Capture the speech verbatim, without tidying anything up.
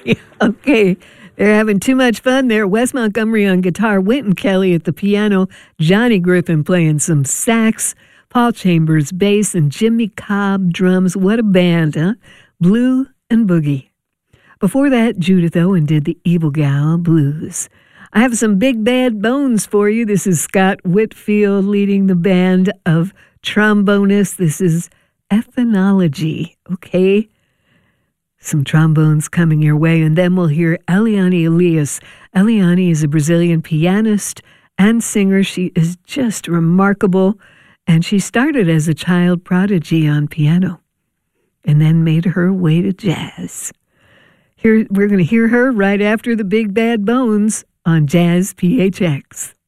Okay. They're having too much fun there. Wes Montgomery on guitar, Wynton Kelly at the piano, Johnny Griffin playing some sax, Paul Chambers bass, and Jimmy Cobb drums. What a band, huh? Blue and Boogie. Before that, Judith Owen did the Evil Gal Blues. I have some big bad bones for you. This is Scott Whitfield leading the band of trombonists. This is Ethnology, okay? Some trombones coming your way, and then we'll hear Eliane Elias. Eliane is a Brazilian pianist and singer. She is just remarkable, and she started as a child prodigy on piano and then made her way to jazz. Here, we're going to hear her right after the Big Bad Bones on Jazz P H X.